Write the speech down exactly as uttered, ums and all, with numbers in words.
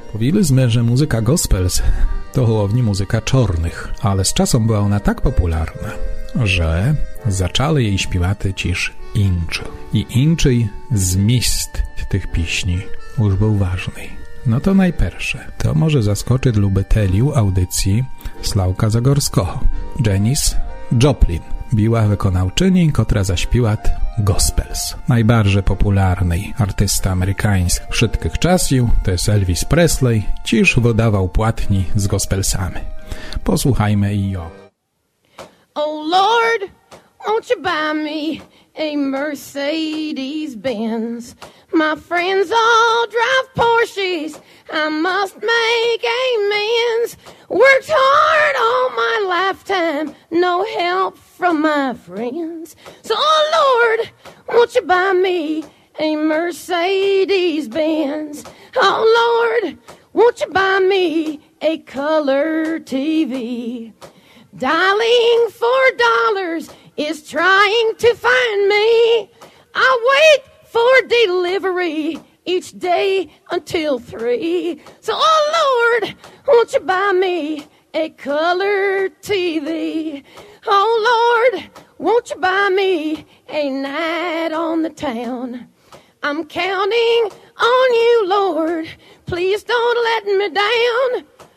Powiedzieliśmy, że muzyka gospels to głównie muzyka czarnych, ale z czasem była ona tak popularna, że zaczęli jej śpiewać też inczy. I inczyj zmist tych piśni już był ważny. No to najpierwsze, to może zaskoczyć lubiteliów audycji Sławka Zagorskiego. Janis Joplin była wykonawczyni, która zaśpiła gospels. Najbardziej popularny artysta amerykański wszystkich czasów to jest Elvis Presley, ciż wydawał płatni z gospelsami. Posłuchajmy i jo. Oh Lord, won't you buy me a Mercedes Benz? My friends all drive Porsches, I must make amends. Worked hard all my lifetime, no help from my friends. So, oh Lord, won't you buy me a Mercedes Benz? Oh Lord, won't you buy me a color T V? Dialing for dollars is trying to find me. I wait for delivery each day until three. So, oh Lord, won't you buy me a color T V? Oh Lord, won't you buy me a night on the town? I'm counting on you, Lord. Please don't let me down.